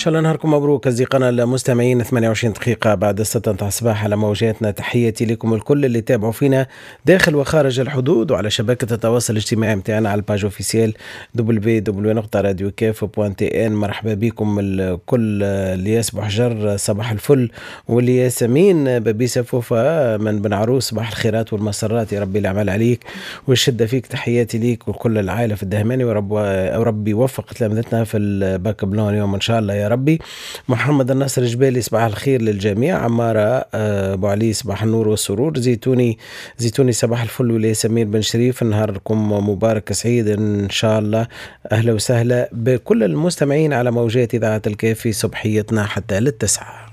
شاء الله نهاركم مبروك أصدقائنا المستمعين. 28 دقيقة بعد الستة الصباح على موجاتنا. تحياتي لكم الكل اللي تابعوا فينا داخل وخارج الحدود وعلى شبكة التواصل الاجتماعي متاعنا على الباج اوفيسيال www.radiokaf.tn. مرحبا بكم الكل اللي يصبح جر صباح الفل، واللي ياسمين ببي سفوفة من بن عروس صباح الخيرات والمسرات، يا ربي العمل عليك والشدة فيك. تحياتي ليك وكل العائلة في الدهماني، وربي يوفق تلامذتنا في الباك بلون اليوم إن شاء الله يا ربي. محمد النصر جبالي صباح الخير للجميع. عمارة أبو علي صباح النور والسرور. زيتوني صباح الفل. ولي سمير بن شريف نهاركم مبارك سعيد إن شاء الله. أهلا وسهلا بكل المستمعين على موجات إذاعة الكافي صبحيتنا حتى للتسعة.